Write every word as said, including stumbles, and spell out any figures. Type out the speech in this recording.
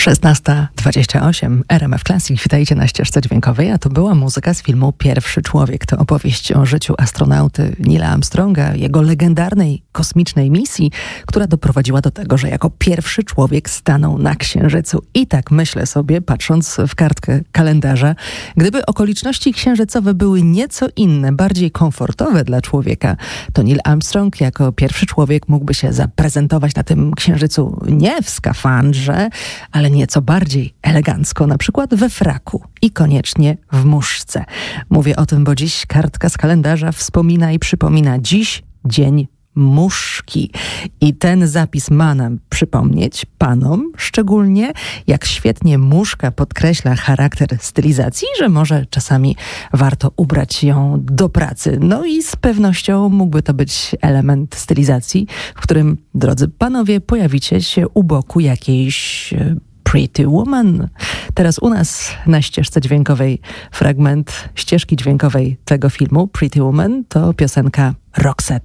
szesnasta dwadzieścia osiem, R M F Classic. Witajcie na ścieżce dźwiękowej, a to była muzyka z filmu Pierwszy Człowiek. To opowieść o życiu astronauty Neila Armstronga, jego legendarnej kosmicznej misji, która doprowadziła do tego, że jako pierwszy człowiek stanął na Księżycu. I tak myślę sobie, patrząc w kartkę kalendarza, gdyby okoliczności księżycowe były nieco inne, bardziej komfortowe dla człowieka, to Neil Armstrong jako pierwszy człowiek mógłby się zaprezentować na tym Księżycu nie w skafandrze, ale nieco bardziej elegancko, na przykład we fraku i koniecznie w muszce. Mówię o tym, bo dziś kartka z kalendarza wspomina i przypomina dziś dzień muszki. I ten zapis ma nam przypomnieć, panom szczególnie, jak świetnie muszka podkreśla charakter stylizacji, że może czasami warto ubrać ją do pracy. No i z pewnością mógłby to być element stylizacji, w którym, drodzy panowie, pojawicie się u boku jakiejś Pretty Woman. Teraz u nas na ścieżce dźwiękowej fragment ścieżki dźwiękowej tego filmu Pretty Woman to piosenka Roxette.